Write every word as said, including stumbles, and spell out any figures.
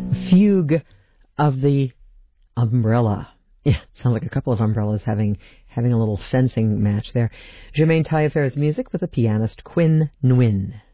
Fugue of the Umbrella. Yeah, sounds like a couple of umbrellas having having a little fencing match there. Germaine Taillefer's music with the pianist Quinn Nguyen.